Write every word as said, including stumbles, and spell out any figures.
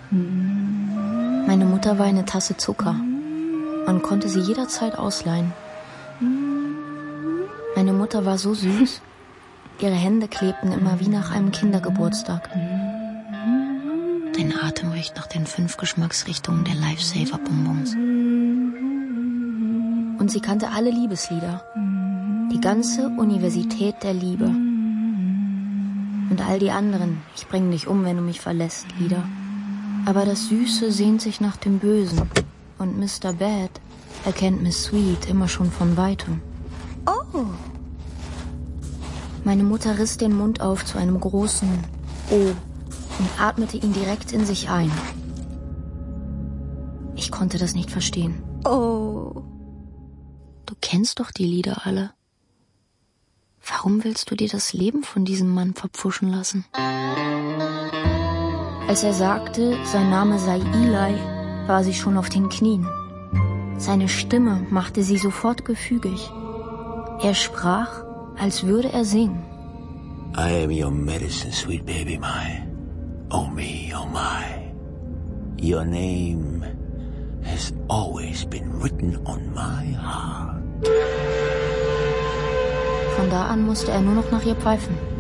Meine Mutter war eine Tasse Zucker. Man konnte sie jederzeit ausleihen. Meine Mutter war so süß. Ihre Hände klebten immer wie nach einem Kindergeburtstag. Dein Atem riecht nach den fünf Geschmacksrichtungen der Lifesaver-Bonbons. Und sie kannte alle Liebeslieder. Die ganze Universität der Liebe. Und all die anderen, ich bring dich um, wenn du mich verlässt, Lieder. Aber das Süße sehnt sich nach dem Bösen. Und Mister Bad erkennt Miss Sweet immer schon von Weitem. Oh! Meine Mutter riss den Mund auf zu einem großen O und atmete ihn direkt in sich ein. Ich konnte das nicht verstehen. Oh! Du kennst doch die Lieder alle. Warum willst du dir das Leben von diesem Mann verpfuschen lassen? Als er sagte, sein Name sei Eli, war sie schon auf den Knien. Seine Stimme machte sie sofort gefügig. Er sprach, als würde er singen. I am your medicine, sweet baby my. Oh me, oh my. Your name has always been written on my heart. Von da an musste er nur noch nach ihr pfeifen.